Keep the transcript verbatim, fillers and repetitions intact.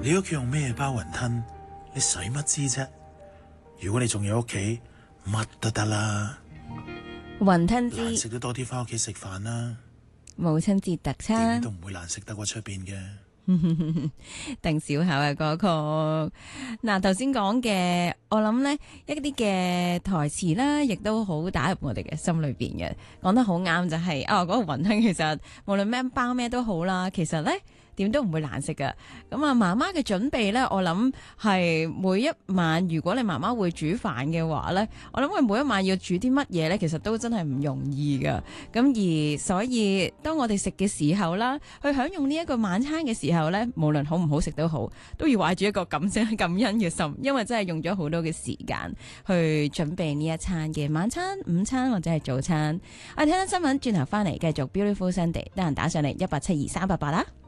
你屋企用咩包雲吞？你使乜知啫？如果你仲有屋企，乜都得啦。 雲吞之難食都多啲翻屋企食飯啦。 母親節特點餐都，唔會難食得過出邊嘅。 鄧小巧嘅歌曲。嗱，頭先講嘅，我諗呢一啲嘅台詞啦，亦都好打入我哋嘅心裏邊嘅。講得好啱就係、是，啊嗰、那個雲吞其實無論咩包咩都好啦，其實呢點都唔會難食噶。咁啊，媽媽嘅準備呢，我諗係每一晚，如果你媽媽會煮飯嘅話呢，我諗佢每一晚要煮啲乜嘢呢，其實都真係唔容易噶。咁而所以，當我哋食嘅時候啦，去享用呢一個晚餐嘅時候呢，無論好唔好食都好，都要懷住一個感恩感恩嘅心，因為真係用咗好多嘅時間去準備呢一餐嘅晚餐、午餐或者係早餐。我哋聽聽新聞，轉頭翻嚟繼續 Beautiful Sunday，得閒打上嚟一八七二三八八啦。